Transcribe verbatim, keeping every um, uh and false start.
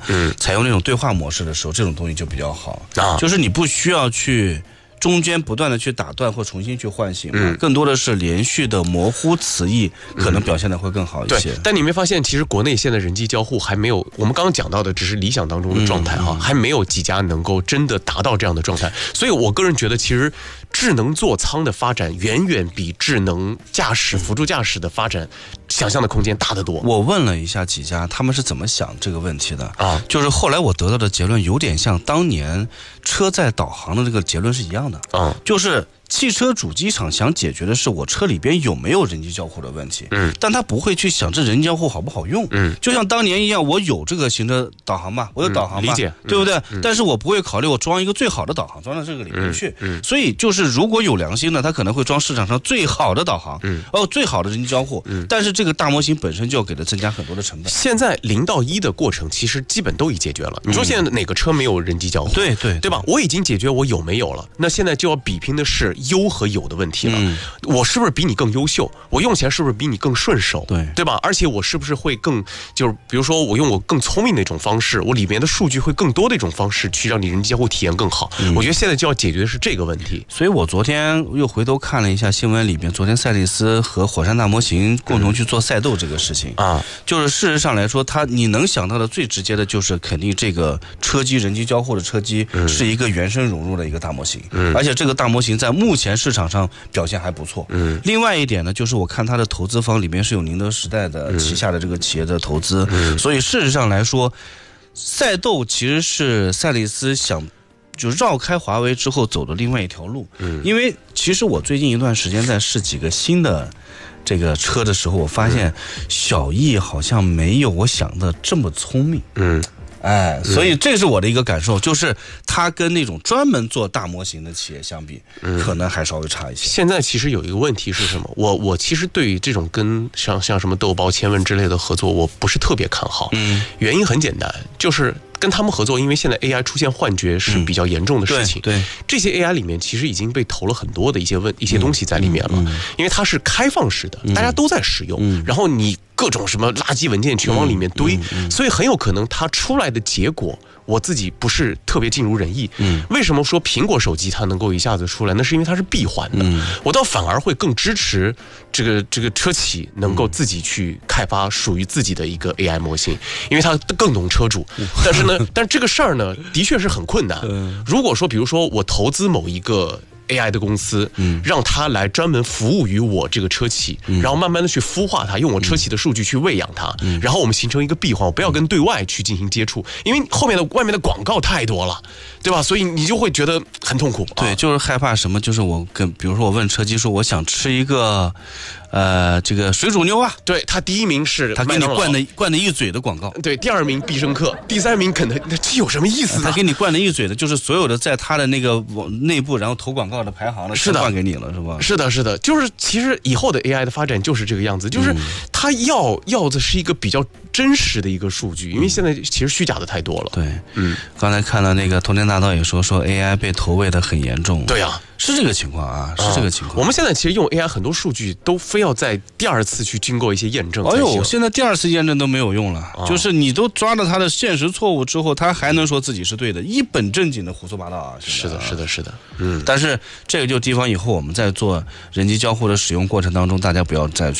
嗯， 采用那种对话模式的时候，这种东西就比较好啊， 就是你不需要去中间不断的去打断或重新去唤醒，嗯，更多的是连续的模糊词义，可能表现的会更好一些。 对，但你没发现，其实国内现在人机交互还没有，我们刚刚讲到的只是理想当中的状态哈，嗯嗯、还没有几家能够真的达到这样的状态。所以我个人觉得，其实智能座舱的发展远远比智能驾驶、辅助驾驶的发展想象的空间大得多。 我问了一下几家，他们是怎么想这个问题的啊？ 就是后来我得到的结论有点像当年车载导航的这个结论是一样的啊， 就是汽车主机厂想解决的是我车里边有没有人机交互的问题， 嗯， 但他不会去想这人机交互好不好用， 嗯， 就像当年一样，我有这个行车导航嘛，我有导航嘛， 嗯、理解， 对不对？ 嗯、 但是我不会考虑我装一个最好的导航装到这个里面去， 嗯，嗯所以就是如果有良心的，他可能会装市场上最好的导航， 嗯， 哦，最好的人机交互，嗯，但是这个大模型本身就要给它增加很多的成本。 现在零到一的过程其实基本都已解决了。你说现在哪个车没有人机交互？ 对对 对, 对吧？我已经解决我有没有了，那现在就要比拼的是优和有的问题了。 嗯， 我是不是比你更优秀？我用起来是不是比你更顺手？ 对， 对吧？而且我是不是会更，就是比如说我用我更聪明的一种方式，我里面的数据会更多的一种方式去让你人机交互体验更好。嗯，我觉得现在就要解决的是这个问题。 所以我昨天又回头看了一下新闻里边，昨天赛力斯和火山大模型共同去做赛斗这个事情啊， 就是事实上来说，它你能想到的最直接的就是肯定这个车机人机交互的车机是一个原生融入的一个大模型，嗯，而且这个大模型在目前市场上表现还不错， 嗯。 另外一点呢，就是我看它的投资方里面是有宁德时代的旗下的这个企业的投资，嗯，所以事实上来说，赛斗其实是赛力斯想就绕开华为之后走的另外一条路，嗯，因为其实我最近一段时间在试几个新的这个车的时候，我发现小易好像没有我想的这么聪明， 嗯。 哎，所以这是我的一个感受，就是它跟那种专门做大模型的企业相比，嗯，可能还稍微差一些。 现在其实有一个问题是什么？我我其实对于这种跟像像什么豆包、千问之类的合作，我不是特别看好。嗯，原因很简单，就是跟他们合作，因为现在 A I 出现幻觉是比较严重的事情。 嗯、对, 对， 这些 A I 里面其实已经被投了很多的一些问一些东西在里面了，嗯嗯、因为它是开放式的，嗯、大家都在使用，嗯、然后你各种什么垃圾文件全往里面堆，嗯嗯嗯、所以很有可能它出来的结果，我自己不是特别尽如人意。嗯，为什么说苹果手机它能够一下子出来？那是因为它是闭环的。嗯，我倒反而会更支持这个这个车企能够自己去开发属于自己的一个 A I 模型，因为它更懂车主。但是呢，但这个事儿呢，的确是很困难。如果说，比如说我投资某一个A I 的公司，嗯，让它来专门服务于我这个车企，嗯、然后慢慢的去孵化它，用我车企的数据去喂养它，嗯、然后我们形成一个闭环，我不要跟对外去进行接触，因为后面的外面的广告太多了，对吧？所以你就会觉得很痛苦。 对， 啊、 就是害怕什么？就是我跟，比如说我问车机说，我想吃一个，呃，这个水煮牛啊， 对，他第一名是他给你灌的灌的一嘴的广告， 对，第二名必胜客，第三名肯德，这有什么意思呢？ 他给你灌的一嘴的，就是所有的在他的那个内部，然后投广告的排行的， 是的， 灌给你了，是吧？ 是的，是的，就是其实以后的 A I 的发展就是这个样子，就是它要要的是一个比较真实的一个数据，因为现在其实虚假的太多了。 对，嗯，刚才看到那个通天大道也说说 A I 被投喂的很严重， 对啊。 是这个情况啊，是这个情况。 我们现在其实用 A I 很多数据都非要在第二次去经过一些验证。 哎呦，现在第二次验证都没有用了，哦、就是你都抓到他的现实错误之后，他还能说自己是对的，一本正经的胡说八道啊！ 是的，是的，是的，嗯。 但是这个就地方以后我们在做人机交互的使用过程当中，大家不要再去。